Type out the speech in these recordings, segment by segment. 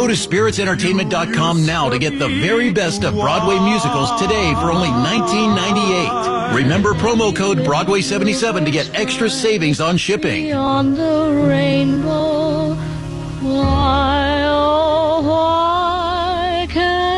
Go to SpiritsEntertainment.com now to get the very best of Broadway musicals today for only $19.98. Remember promo code Broadway77 to get extra savings on shipping. Beyond the rainbow, why, oh, why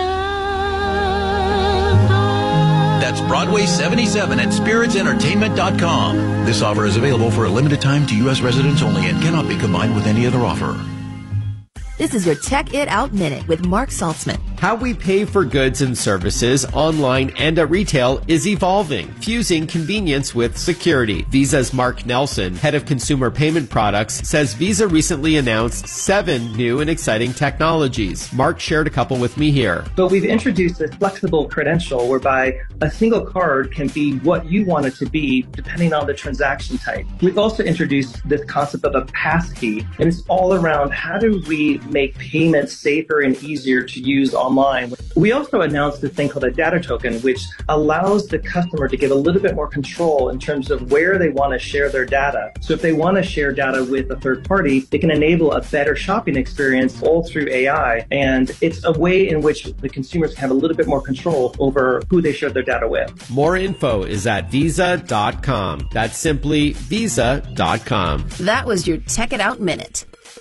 can't I? That's Broadway77 at SpiritsEntertainment.com. This offer is available for a limited time to U.S. residents only and cannot be combined with any other offer. This is your Check It Out Minute with Mark Saltzman. How we pay for goods and services online and at retail is evolving, fusing convenience with security. Visa's Mark Nelson, head of consumer payment products, says Visa recently announced 7 new and exciting technologies. Mark shared a couple with me here. But we've introduced this flexible credential whereby a single card can be what you want it to be depending on the transaction type. We've also introduced this concept of a passkey, and it's all around how do we make payments safer and easier to use online. We also announced this thing called a data token, which allows the customer to get a little bit more control in terms of where they want to share their data. So if they want to share data with a third party, they can enable a better shopping experience all through AI. And it's a way in which the consumers can have a little bit more control over who they share their data with. More info is at Visa.com. That's simply Visa.com. That was your Check It Out Minute.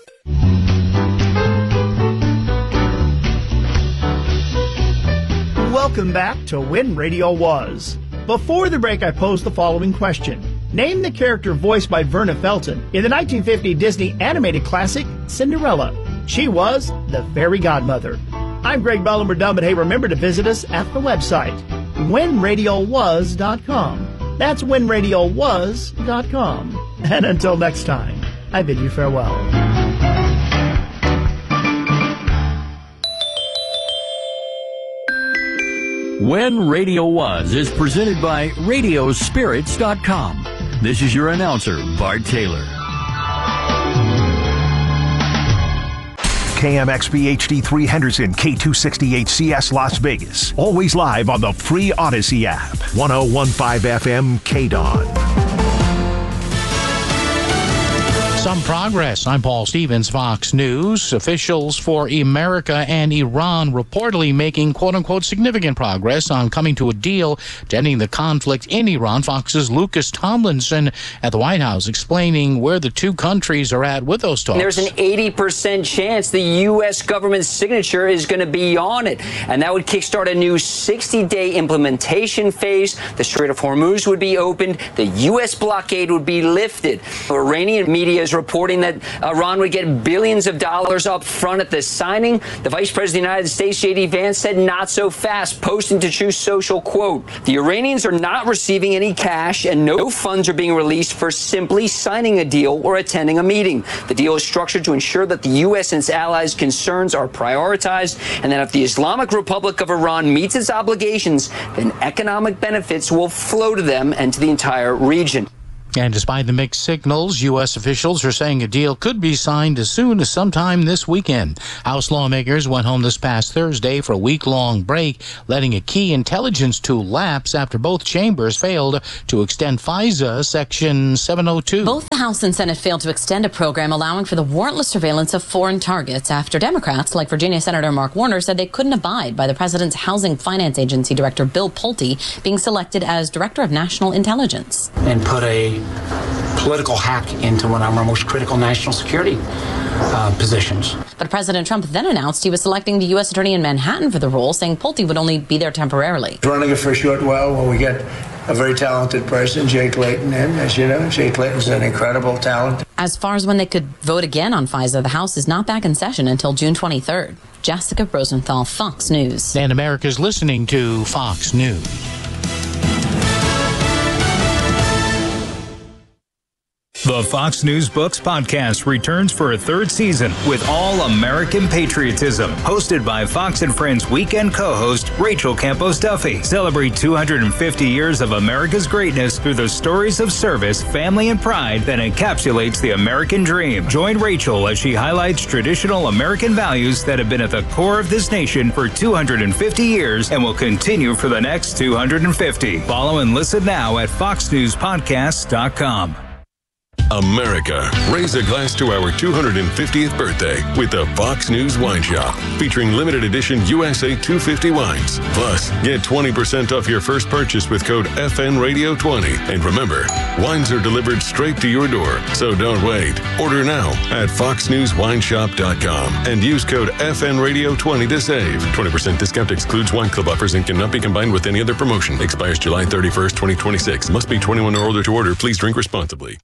Welcome back to When Radio Was. Before the break, I posed the following question. Name the character voiced by Verna Felton in the 1950 Disney animated classic, Cinderella. She was the fairy godmother. I'm Greg Bellenberg, but hey, remember to visit us at the website, whenradiowas.com. That's whenradiowas.com. And until next time, I bid you farewell. When Radio Was is presented by Radiospirits.com. This is your announcer, Bart Taylor. KMXB HD3 Henderson, K268CS Las Vegas. Always live on the free Odyssey app. 1015 FM KDON. Some progress. I'm Paul Stevens, Fox News. Officials for America and Iran reportedly making quote-unquote significant progress on coming to a deal to ending the conflict in Iran. Fox's Lucas Tomlinson at the White House explaining where the two countries are at with those talks. There's an 80% chance the U.S. government's signature is going to be on it, and that would kickstart a new 60-day implementation phase. The Strait of Hormuz would be opened. The U.S. blockade would be lifted. Iranian media is reporting that Iran would get billions of dollars up front at the signing. The Vice President of the United States, J.D. Vance, said not so fast, posting to Truth Social, quote, "The Iranians are not receiving any cash and no funds are being released for simply signing a deal or attending a meeting. The deal is structured to ensure that the U.S. and its allies' concerns are prioritized, and that if the Islamic Republic of Iran meets its obligations, then economic benefits will flow to them and to the entire region." And despite the mixed signals, U.S. officials are saying a deal could be signed as soon as sometime this weekend. House lawmakers went home this past Thursday for a week-long break, letting a key intelligence tool lapse after both chambers failed to extend FISA Section 702. Both the House and Senate failed to extend a program allowing for the warrantless surveillance of foreign targets after Democrats, like Virginia Senator Mark Warner, said they couldn't abide by the president's Housing Finance Agency Director Bill Pulte being selected as Director of National Intelligence. And put a political hack into one of our most critical national security positions. But President Trump then announced he was selecting the U.S. Attorney in Manhattan for the role, saying Pulte would only be there temporarily. Running it for a short while when we get a very talented person, Jay Clayton, in. As you know, Jay Clayton's an incredible talent. As far as when they could vote again on FISA, the House is not back in session until June 23rd. Jessica Rosenthal, Fox News. And America's listening to Fox News. The Fox News Books podcast returns for a third season with All American Patriotism, hosted by Fox and Friends weekend co-host Rachel Campos Duffy. Celebrate 250 years of America's greatness through the stories of service, family, and pride that encapsulates the American dream. Join Rachel as she highlights traditional American values that have been at the core of this nation for 250 years and will continue for the next 250. Follow and listen now at foxnewspodcast.com. America. Raise a glass to our 250th birthday with the Fox News Wine Shop, featuring limited edition USA 250 wines. Plus, get 20% off your first purchase with code FNRadio20. And remember, wines are delivered straight to your door, so don't wait. Order now at foxnewswineshop.com and use code FNRadio20 to save. 20% discount excludes wine club offers and cannot be combined with any other promotion. Expires July 31st, 2026. Must be 21 or older to order. Please drink responsibly.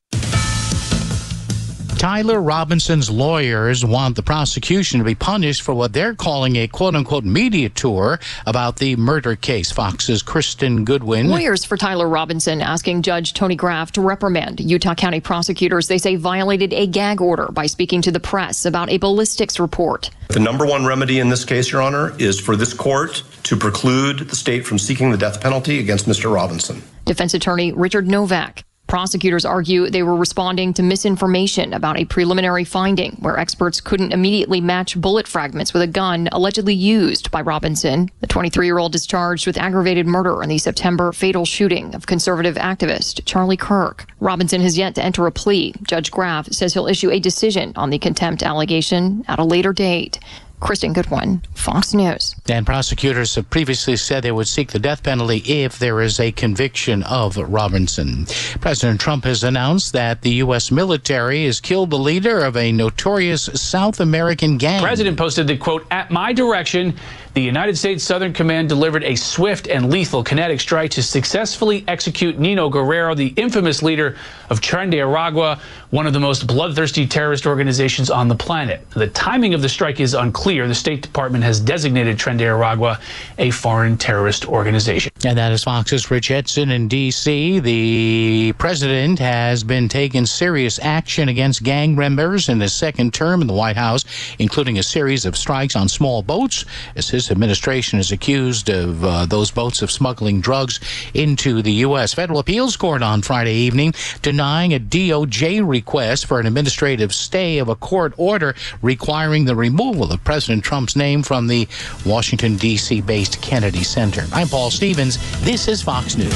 Tyler Robinson's lawyers want the prosecution to be punished for what they're calling a quote-unquote media tour about the murder case. Fox's Kristen Goodwin. Lawyers for Tyler Robinson asking Judge Tony Graff to reprimand Utah County prosecutors they say violated a gag order by speaking to the press about a ballistics report. The number one remedy in this case, Your Honor, is for this court to preclude the state from seeking the death penalty against Mr. Robinson. Defense attorney Richard Novak. Prosecutors argue they were responding to misinformation about a preliminary finding where experts couldn't immediately match bullet fragments with a gun allegedly used by Robinson. The 23-year-old is charged with aggravated murder in the September fatal shooting of conservative activist Charlie Kirk. Robinson has yet to enter a plea. Judge Graff says he'll issue a decision on the contempt allegation at a later date. Kristen Goodwin, Fox News. And prosecutors have previously said they would seek the death penalty if there is a conviction of Robinson. President Trump has announced that the U.S. military has killed the leader of a notorious South American gang. The president posted that, quote, "At my direction, the United States Southern Command delivered a swift and lethal kinetic strike to successfully execute Nino Guerrero, the infamous leader of Tren de Aragua, one of the most bloodthirsty terrorist organizations on the planet. The timing of the strike is unclear. The State Department has designated Tren de Aragua a foreign terrorist organization." And that is Fox's Rich Edson in D.C. The president has been taking serious action against gang members in his second term in the White House, including a series of strikes on small boats, as his administration is accused of those boats of smuggling drugs into the U.S. Federal Appeals Court on Friday evening denying a DOJ request for an administrative stay of a court order requiring the removal of President Trump's name from the Washington, D.C.-based Kennedy Center. I'm Paul Stevens. This is Fox News.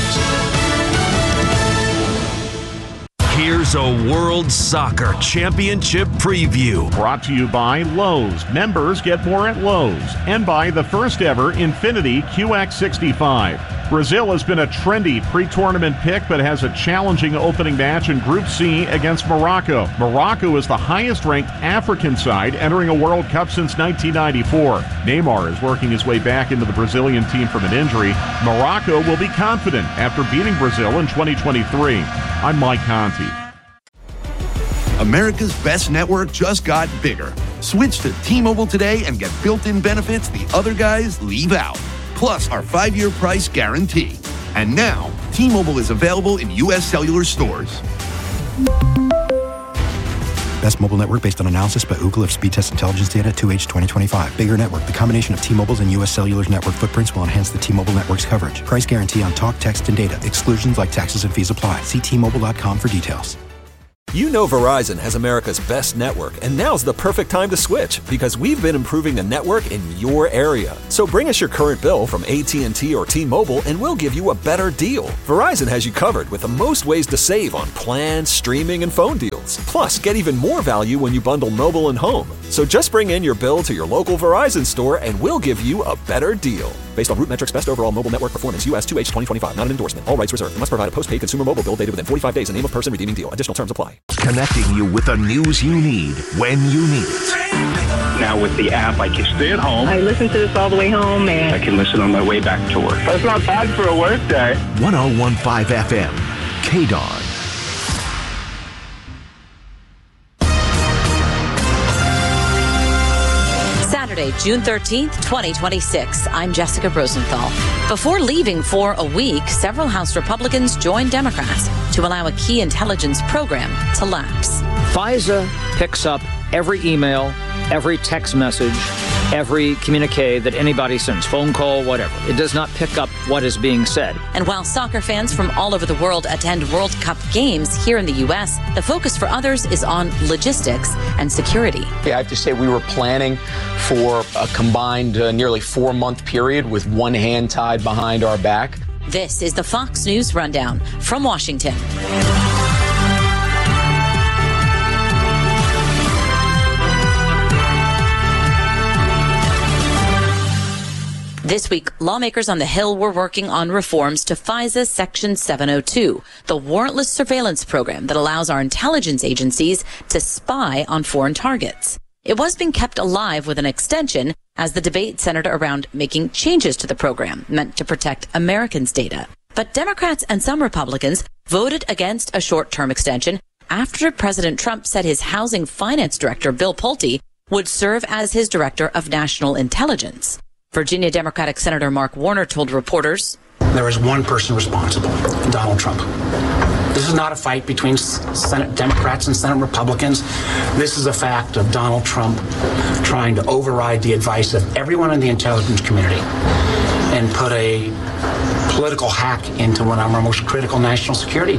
Here's a World Soccer Championship preview. Brought to you by Lowe's. Members get more at Lowe's. And by the first ever Infiniti QX65. Brazil has been a trendy pre-tournament pick, but has a challenging opening match in Group C against Morocco. Morocco is the highest-ranked African side entering a World Cup since 1994. Neymar is working his way back into the Brazilian team from an injury. Morocco will be confident after beating Brazil in 2023. I'm Mike Conti. America's best network just got bigger. Switch to T-Mobile today and get built-in benefits the other guys leave out. Plus our 5-year price guarantee. And now, T-Mobile is available in U.S. cellular stores. Best mobile network based on analysis by Ookla of speed test intelligence data 2H 2025. Bigger network. The combination of T-Mobile's and U.S. Cellular's network footprints will enhance the T-Mobile network's coverage. Price guarantee on talk, text, and data. Exclusions like taxes and fees apply. See T-Mobile.com for details. You know Verizon has America's best network, and now's the perfect time to switch because we've been improving the network in your area. So bring us your current bill from AT&T or T-Mobile, and we'll give you a better deal. Verizon has you covered with the most ways to save on plans, streaming, and phone deals. Plus, get even more value when you bundle mobile and home. So just bring in your bill to your local Verizon store, and we'll give you a better deal. Based on Root Metrics Best Overall Mobile Network Performance, US 2H 2025. Not an endorsement. All rights reserved. You must provide a postpaid consumer mobile bill dated within 45 days and name of person redeeming deal. Additional terms apply. Connecting you with the news you need when you need it. Now with the app, I can stay at home. I listen to this all the way home, and I can listen on my way back to work. That's not bad for a work day. 101.5 FM, KDAWN. Saturday, June 13th, 2026. I'm Jessica Rosenthal. Before leaving for a week, several House Republicans joined Democrats to allow a key intelligence program to lapse. FISA picks up every email, every text message, every communique that anybody sends, phone call, whatever. It does not pick up what is being said. And while soccer fans from all over the world attend World Cup games here in the U.S., the focus for others is on logistics and security. I have to say we were planning for a combined nearly 4-month period with one hand tied behind our back. This is the Fox News Rundown from Washington. This week, lawmakers on the Hill were working on reforms to FISA Section 702, the warrantless surveillance program that allows our intelligence agencies to spy on foreign targets. It was being kept alive with an extension as the debate centered around making changes to the program meant to protect Americans' data. But Democrats and some Republicans voted against a short-term extension after President Trump said his housing finance director, Bill Pulte, would serve as his director of national intelligence. Virginia Democratic Senator Mark Warner told reporters, There is one person responsible, Donald Trump. This is not a fight between Senate Democrats and Senate Republicans. This is a fact of Donald Trump trying to override the advice of everyone in the intelligence community and put a political hack into one of our most critical national security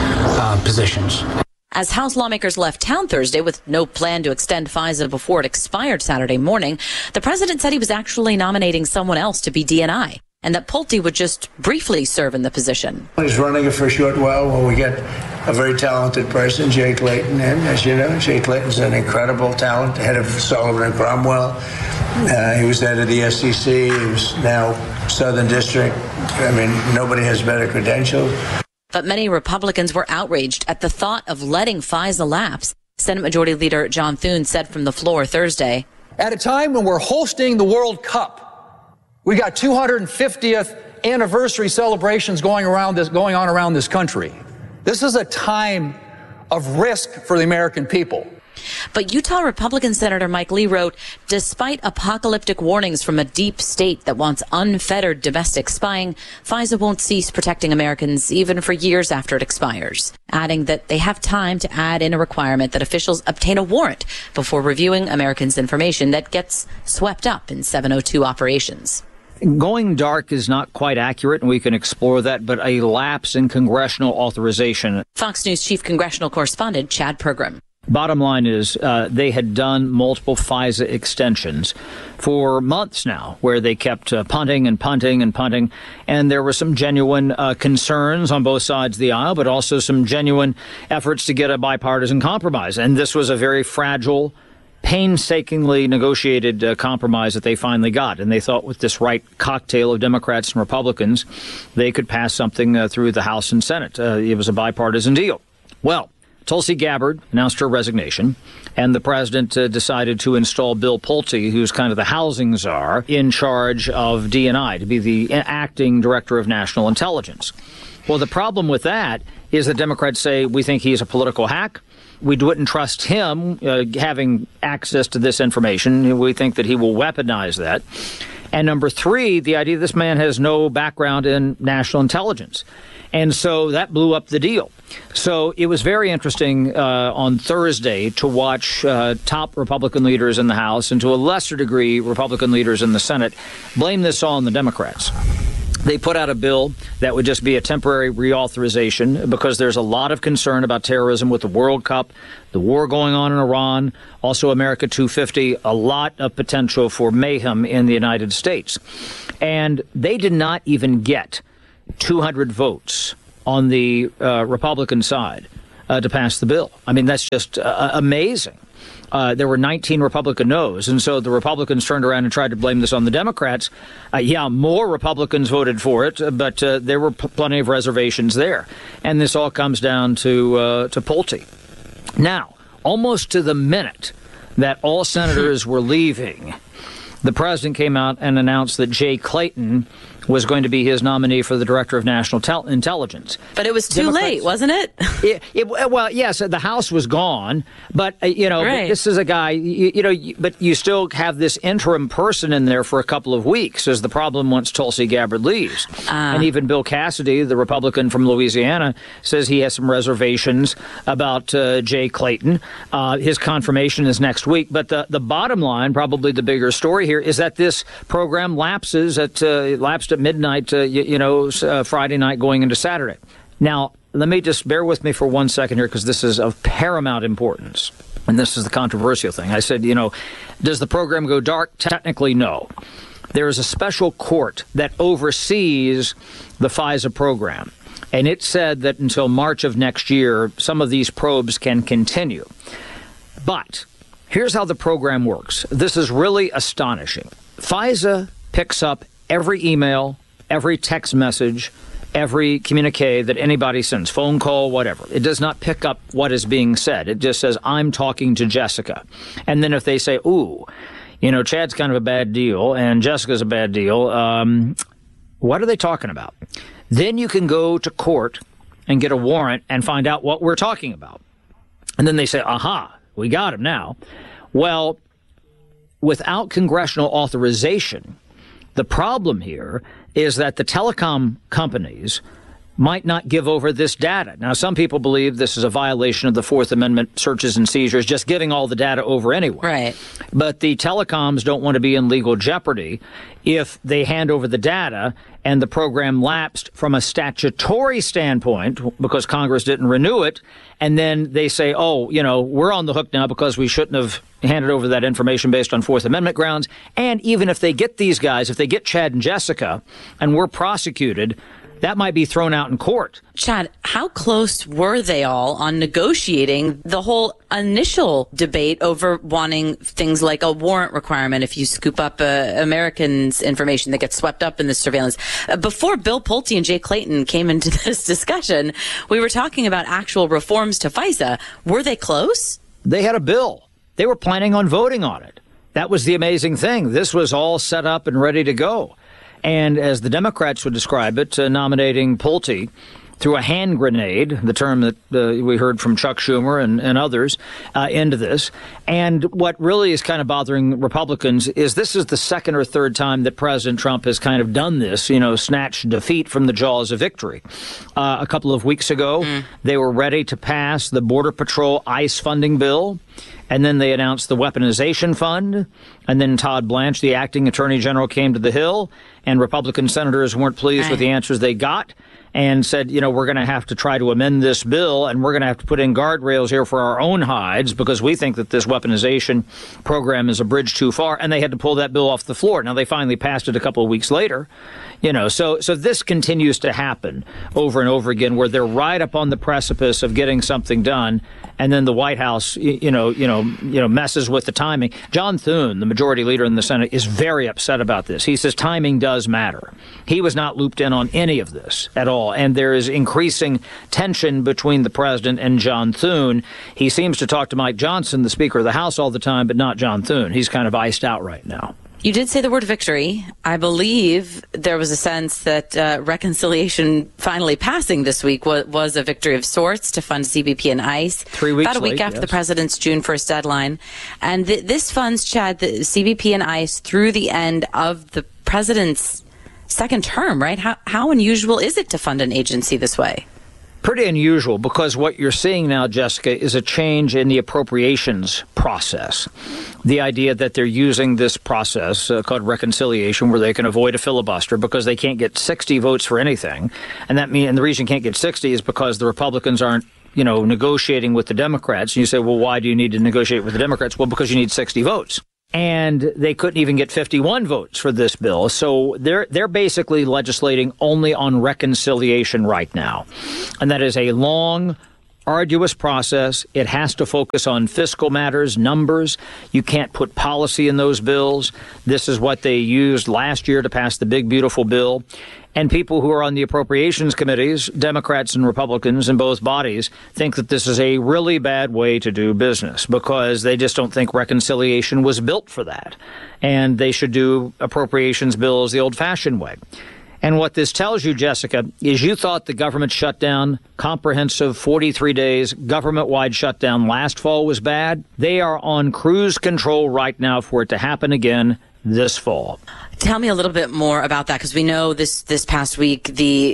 positions. As House lawmakers left town Thursday with no plan to extend FISA before it expired Saturday morning, the president said he was actually nominating someone else to be DNI, and that Pulte would just briefly serve in the position. He's running it for a short while when we get a very talented person, Jay Clayton, in. As you know, Jay Clayton's an incredible talent, head of Sullivan and Cromwell. He was head of the SEC. He was now Southern District. I mean, nobody has better credentials. But many Republicans were outraged at the thought of letting FISA lapse. Senate Majority Leader John Thune said from the floor Thursday, At a time when we're hosting the World Cup, we got 250th anniversary celebrations going on around this country. This is a time of risk for the American people. But Utah Republican Senator Mike Lee wrote, despite apocalyptic warnings from a deep state that wants unfettered domestic spying, FISA won't cease protecting Americans even for years after it expires, adding that they have time to add in a requirement that officials obtain a warrant before reviewing Americans' information that gets swept up in 702 operations. Going dark is not quite accurate, and we can explore that, but a lapse in congressional authorization. Fox News chief congressional correspondent Chad Pergram. Bottom line is they had done multiple FISA extensions for months now, where they kept punting, and there were some genuine concerns on both sides of the aisle, but also some genuine efforts to get a bipartisan compromise. And this was a very fragile, painstakingly negotiated compromise that they finally got. And they thought with this right cocktail of Democrats and Republicans, they could pass something through the House and Senate. It was a bipartisan deal. Well, Tulsi Gabbard announced her resignation, and the president decided to install Bill Pulte, who's kind of the housing czar, in charge of DNI, to be the acting director of national intelligence. Well, the problem with that is that Democrats say we think he's a political hack. We wouldn't trust him having access to this information. We think that he will weaponize that. And number three, the idea this man has no background in national intelligence. And so that blew up the deal. So it was very interesting on Thursday to watch top Republican leaders in the House and to a lesser degree Republican leaders in the Senate blame this all on the Democrats. They put out a bill that would just be a temporary reauthorization because there's a lot of concern about terrorism with the World Cup, the war going on in Iran, also America 250, a lot of potential for mayhem in the United States. And they did not even get 200 votes on the Republican side to pass the bill. I mean, that's just amazing. There were 19 Republican no's, and so the Republicans turned around and tried to blame this on the Democrats. More Republicans voted for it, but there were plenty of reservations there. And this all comes down to Pulte. Now, almost to the minute that all senators were leaving, the president came out and announced that Jay Clayton was going to be his nominee for the director of national intelligence. But it was too late, wasn't it? Well, yes, the House was gone, but, right. This is a guy, but you still have this interim person in there for a couple of weeks is the problem once Tulsi Gabbard leaves. And even Bill Cassidy, the Republican from Louisiana, says he has some reservations about Jay Clayton. His confirmation is next week. But the bottom line, probably the bigger story here, is that this program lapsed at midnight, Friday night going into Saturday. Now, let me just bear with me for 1 second here because this is of paramount importance. And this is the controversial thing. I said, does the program go dark? Technically, no. There is a special court that oversees the FISA program. And it said that until March of next year, some of these probes can continue. But here's how the program works. This is really astonishing. FISA picks up every email, every text message, every communique that anybody sends, phone call, whatever. It does not pick up what is being said. It just says, I'm talking to Jessica. And then if they say, ooh, Chad's kind of a bad deal and Jessica's a bad deal, what are they talking about? Then you can go to court and get a warrant and find out what we're talking about. And then they say, aha, we got him now. Well, without congressional authorization, the problem here is that the telecom companies might not give over this data. Now, some people believe this is a violation of the Fourth Amendment searches and seizures, just giving all the data over anyway. Right. But the telecoms don't want to be in legal jeopardy if they hand over the data and the program lapsed from a statutory standpoint because Congress didn't renew it. And then they say, oh, we're on the hook now because we shouldn't have handed over that information based on Fourth Amendment grounds. And even if they get these guys, if they get Chad and Jessica and we're prosecuted, that might be thrown out in court. Chad, how close were they all on negotiating the whole initial debate over wanting things like a warrant requirement if you scoop up Americans' information that gets swept up in this surveillance? Before Bill Pulte and Jay Clayton came into this discussion, we were talking about actual reforms to FISA. Were they close? They had a bill. They were planning on voting on it. That was the amazing thing. This was all set up and ready to go. And as the Democrats would describe it, nominating Pulte through a hand grenade, the term that we heard from Chuck Schumer and others, into this. And what really is kind of bothering Republicans is this is the second or third time that President Trump has kind of done this, snatched defeat from the jaws of victory. A couple of weeks ago, they were ready to pass the Border Patrol ICE funding bill. And then they announced the weaponization fund. And then Todd Blanche, the acting attorney general, came to the Hill. And Republican senators weren't pleased with the answers they got and said, we're going to have to try to amend this bill. And we're going to have to put in guardrails here for our own hides because we think that this weaponization program is a bridge too far. And they had to pull that bill off the floor. Now, they finally passed it a couple of weeks later. So this continues to happen over and over again where they're right up on the precipice of getting something done. And then the White House, messes with the timing. John Thune, the majority leader in the Senate, is very upset about this. He says timing does matter. He was not looped in on any of this at all. And there is increasing tension between the president and John Thune. He seems to talk to Mike Johnson, the Speaker of the House, all the time, but not John Thune. He's kind of iced out right now. You did say the word victory. I believe there was a sense that reconciliation finally passing this week was a victory of sorts to fund CBP and ICE. 3 weeks about a week late, after the president's June 1st deadline. And this funds, Chad, the CBP and ICE through the end of the president's second term, right? How unusual is it to fund an agency this way? Pretty unusual because what you're seeing now, Jessica, is a change in the appropriations process. The idea that they're using this process called reconciliation where they can avoid a filibuster because they can't get 60 votes for anything. And the reason you can't get 60 is because the Republicans aren't negotiating with the Democrats. And you say, well, why do you need to negotiate with the Democrats? Well, because you need 60 votes. And they couldn't even get 51 votes for this bill. So they're basically legislating only on reconciliation right now. And that is a long, arduous process. It has to focus on fiscal matters, numbers. You can't put policy in those bills. This is what they used last year to pass the big, beautiful bill. And people who are on the appropriations committees, Democrats and Republicans in both bodies, think that this is a really bad way to do business because they just don't think reconciliation was built for that. And they should do appropriations bills the old-fashioned way. And what this tells you, Jessica, is you thought the government shutdown, comprehensive 43 days, government-wide shutdown last fall was bad. They are on cruise control right now for it to happen again this fall. Tell me a little bit more about that, because we know this past week,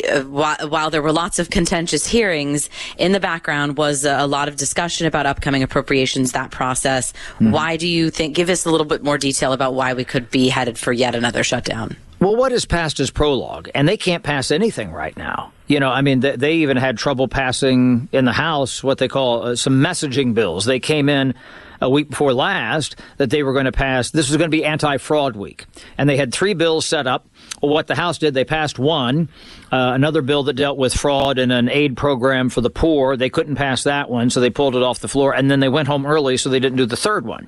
while there were lots of contentious hearings, in the background was a lot of discussion about upcoming appropriations, that process. Why do you think, give us a little bit more detail about why we could be headed for yet another shutdown? Well, what is passed is prologue, and they can't pass anything right now. They even had trouble passing in the House what they call some messaging bills. They came in a week before last that they were going to pass. This was going to be anti-fraud week. And they had 3 bills set up. Well, what the House did, they passed one, another bill that dealt with fraud in an aid program for the poor. They couldn't pass that one, so they pulled it off the floor. And then they went home early, so they didn't do the third one.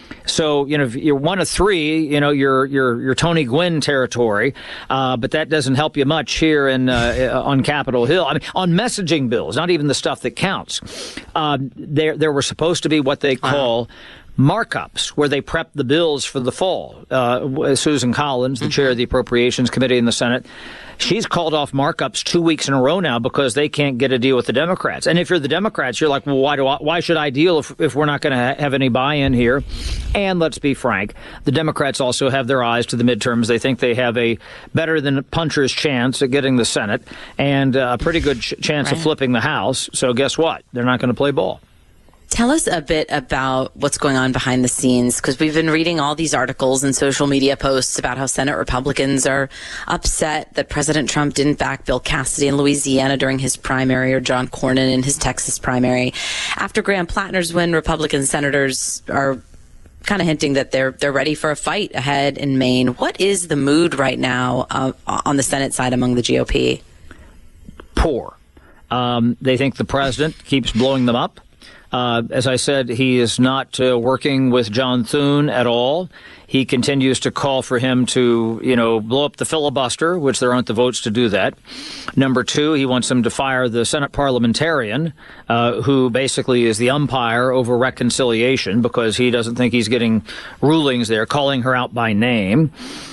So, if you're one of three, you're Tony Gwynn territory, but that doesn't help you much here on Capitol Hill. I mean, on messaging bills, not even the stuff that counts. There were supposed to be what they call markups, where they prep the bills for the fall. Susan Collins, the chair of the Appropriations Committee in the Senate, she's called off markups 2 weeks in a row now because they can't get a deal with the Democrats. And if you're the Democrats, you're like, well, why should I deal if we're not going to have any buy-in here? And let's be frank, the Democrats also have their eyes to the midterms. They think they have a better than puncher's chance at getting the Senate and a pretty good chance of flipping the House. So guess what? They're not going to play ball. Tell us a bit about what's going on behind the scenes, because we've been reading all these articles and social media posts about how Senate Republicans are upset that President Trump didn't back Bill Cassidy in Louisiana during his primary or John Cornyn in his Texas primary. After Graham Plattner's win, Republican senators are kind of hinting that they're ready for a fight ahead in Maine. What is the mood right now on the Senate side among the GOP? Poor. They think the president keeps blowing them up. As I said, he is not working with John Thune at all. He continues to call for him to, blow up the filibuster, which there aren't the votes to do that. Number two, he wants him to fire the Senate parliamentarian, who basically is the umpire over reconciliation because he doesn't think he's getting rulings there, calling her out by name.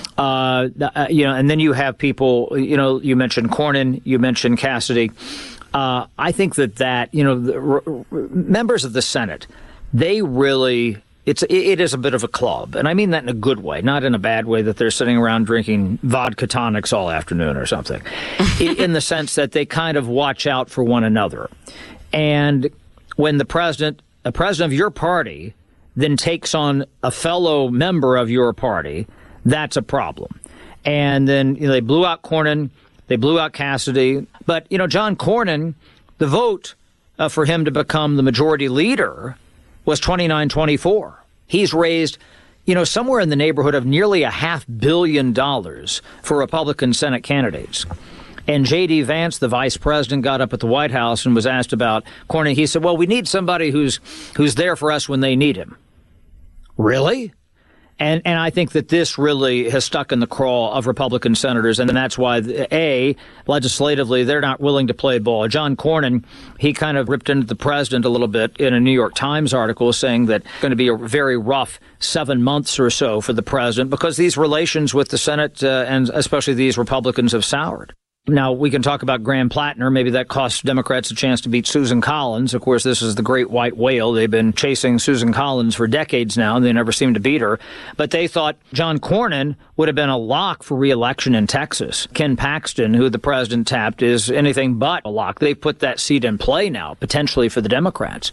And then you have people, you mentioned Cornyn, you mentioned Cassidy. I think that members of the Senate, they really, it is a bit of a club. And I mean that in a good way, not in a bad way that they're sitting around drinking vodka tonics all afternoon or something, in the sense that they kind of watch out for one another. And when a president of your party then takes on a fellow member of your party, that's a problem. And then they blew out Cornyn. They blew out Cassidy. But, John Cornyn, the vote for him to become the majority leader was 29-24. He's raised, somewhere in the neighborhood of nearly $500 million for Republican Senate candidates. And J.D. Vance, the vice president, got up at the White House and was asked about Cornyn. He said, well, we need somebody who's there for us when they need him. Really? And I think that this really has stuck in the craw of Republican senators, and that's why, legislatively, they're not willing to play ball. John Cornyn, he kind of ripped into the president a little bit in a New York Times article saying that it's going to be a very rough 7 months or so for the president because these relations with the Senate and especially these Republicans have soured. Now, we can talk about Graham Plattner. Maybe that costs Democrats a chance to beat Susan Collins. Of course, this is the great white whale. They've been chasing Susan Collins for decades now, and they never seem to beat her. But they thought John Cornyn would have been a lock for re-election in Texas. Ken Paxton, who the president tapped, is anything but a lock. They put that seat in play now, potentially for the Democrats.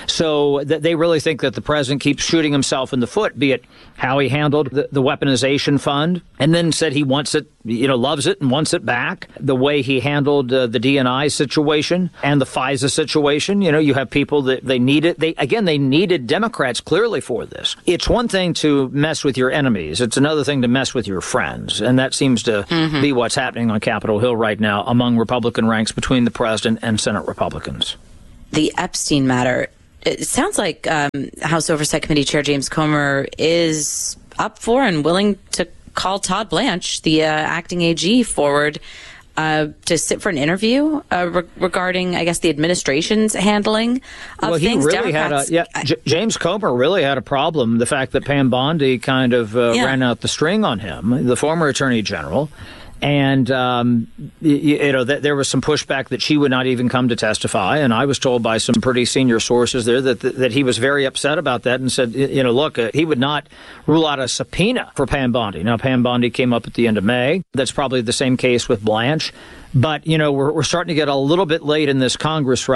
So they really think that the president keeps shooting himself in the foot, be it how he handled the weaponization fund, and then said he wants it, loves it and wants it back. The way he handled the DNI situation and the FISA situation, you have people that they needed. They needed Democrats clearly for this. It's one thing to mess with your enemies. It's another thing to mess with your friends. And that seems to be what's happening on Capitol Hill right now among Republican ranks between the president and Senate Republicans. The Epstein matter. It sounds like House Oversight Committee Chair James Comer is up for and willing to call Todd Blanche, the acting AG, forward to sit for an interview regarding, I guess, the administration's handling of things. Well, he really James Comer really had a problem. The fact that Pam Bondi kind of ran out the string on him, the former Attorney General. And, there was some pushback that she would not even come to testify. And I was told by some pretty senior sources there that he was very upset about that and said, look, he would not rule out a subpoena for Pam Bondi. Now, Pam Bondi came up at the end of May. That's probably the same case with Blanche. But, we're starting to get a little bit late in this Congress right